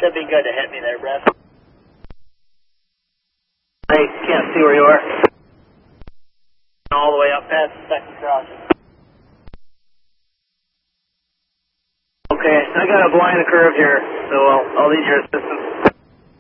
Should be good to hit me there, Brett. I can't see where you are. All the way up past the second crossing. Okay, I got a blind curve here, so I'll need your assistance.